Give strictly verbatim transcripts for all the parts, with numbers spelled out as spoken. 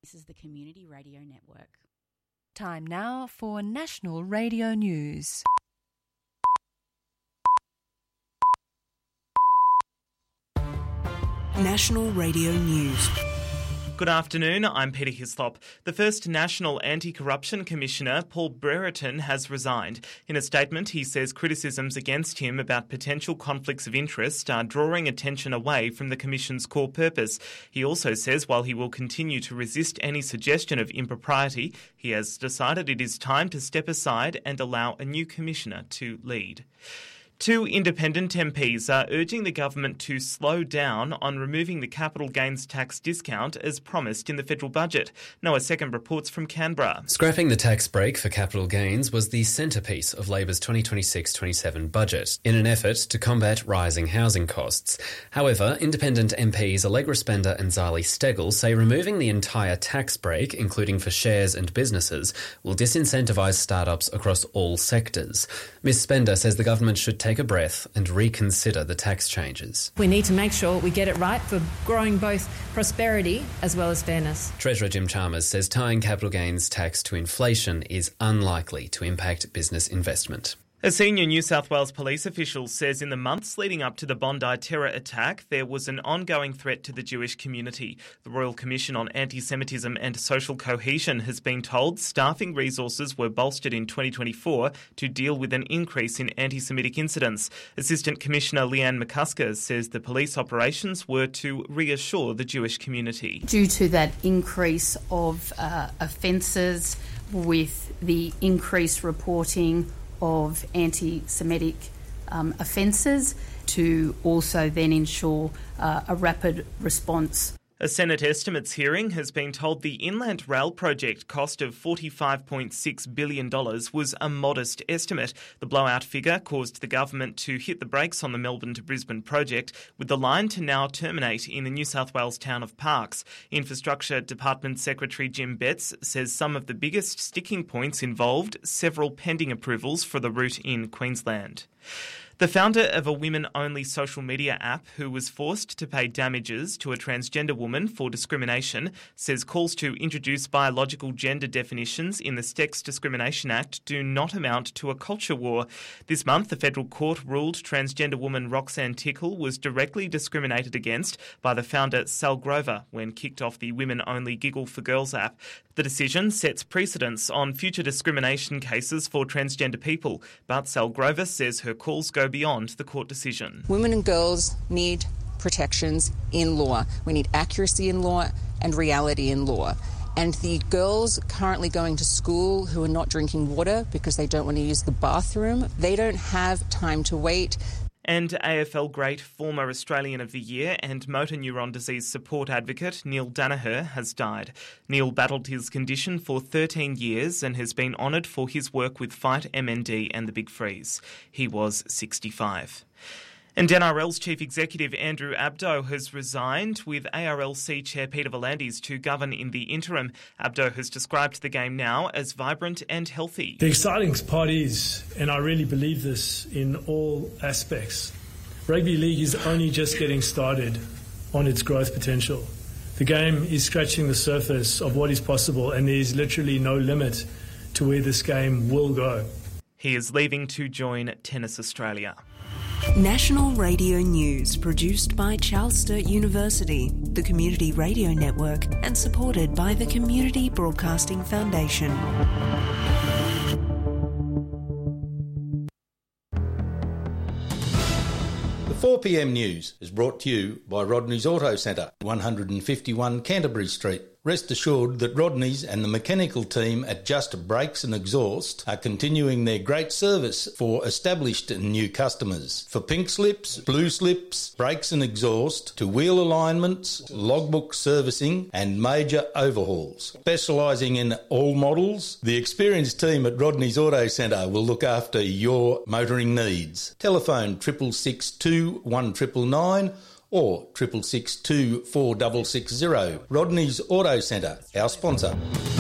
This is the Community Radio Network. Time now for National Radio News. National Radio News. Good afternoon, I'm Peter Hislop. The first National Anti-Corruption Commissioner, Paul Brereton, has resigned. In a statement, he says criticisms against him about potential conflicts of interest are drawing attention away from the Commission's core purpose. He also says while he will continue to resist any suggestion of impropriety, he has decided it is time to step aside and allow a new commissioner to lead. Two independent M Ps are urging the government to slow down on removing the capital gains tax discount as promised in the federal budget. Noah Second reports from Canberra. Scrapping the tax break for capital gains was the centrepiece of Labor's twenty twenty-six twenty-seven budget in an effort to combat rising housing costs. However, independent M Ps Allegra Spender and Zali Steggall say removing the entire tax break, including for shares and businesses, will disincentivise startups across all sectors. Miz Spender says the government should take a breath and reconsider the tax changes. We need to make sure we get it right for growing both prosperity as well as fairness. Treasurer Jim Chalmers says tying capital gains tax to inflation is unlikely to impact business investment. A senior New South Wales police official says in the months leading up to the Bondi terror attack, there was an ongoing threat to the Jewish community. The Royal Commission on Anti-Semitism and Social Cohesion has been told staffing resources were bolstered in twenty twenty-four to deal with an increase in anti-Semitic incidents. Assistant Commissioner Leanne McCusker says the police operations were to reassure the Jewish community. Due to that increase of uh, offences, with the increased reporting of anti-Semitic um, offences, to also then ensure uh, a rapid response. A Senate estimates hearing has been told the Inland Rail project cost of forty-five point six billion dollars was a modest estimate. The blowout figure caused the government to hit the brakes on the Melbourne to Brisbane project, with the line to now terminate in the New South Wales town of Parkes. Infrastructure Department Secretary Jim Betts says some of the biggest sticking points involved several pending approvals for the route in Queensland. The founder of a women-only social media app who was forced to pay damages to a transgender woman for discrimination says calls to introduce biological gender definitions in the Sex Discrimination Act do not amount to a culture war. This month, the federal court ruled transgender woman Roxanne Tickle was directly discriminated against by the founder Sal Grover when kicked off the women-only Giggle for Girls app. The decision sets precedents on future discrimination cases for transgender people, but Sal Grover says her calls go beyond the court decision. Women and girls need protections in law. We need accuracy in law and reality in law. And the girls currently going to school who are not drinking water because they don't want to use the bathroom, they don't have time to wait. And A F L great, former Australian of the Year and motor neuron disease support advocate Neil Danaher has died. Neil battled his condition for thirteen years and has been honoured for his work with Fight M N D and the Big Freeze. He was sixty-five. And N R L's Chief Executive Andrew Abdo has resigned, with A R L C Chair Peter V'landys to govern in the interim. Abdo has described the game now as vibrant and healthy. The exciting part is, and I really believe this in all aspects, rugby league is only just getting started on its growth potential. The game is scratching the surface of what is possible, and there is literally no limit to where this game will go. He is leaving to join Tennis Australia. National Radio News, produced by Charles Sturt University, the Community Radio Network, and supported by the Community Broadcasting Foundation. The four p m news is brought to you by Rodney's Auto Centre, one fifty-one Canterbury Street. Rest assured that Rodney's and the mechanical team at Just Brakes and Exhaust are continuing their great service for established and new customers. For pink slips, blue slips, brakes and exhaust, to wheel alignments, logbook servicing and major overhauls. Specialising in all models, the experienced team at Rodney's Auto Centre will look after your motoring needs. Telephone triple six two one triple nine or triple six two four six six zero. Rodney's Auto Centre, our sponsor.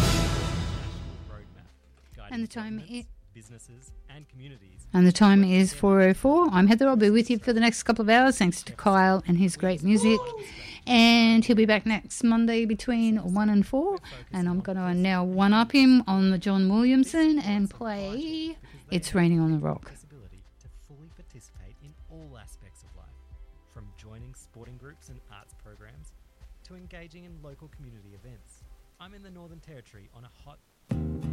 And the time is businesses and communities. And the time is four oh four. I'm Heather. I'll be with you for the next couple of hours, thanks to Kyle and his great music. And he'll be back next Monday between one and four. And I'm going to now one-up him on the John Williamson and play It's Raining on the Rock. To fully participate in all aspects of life, from joining sporting groups and arts programs to engaging in local community events. I'm in the Northern Territory on a hot...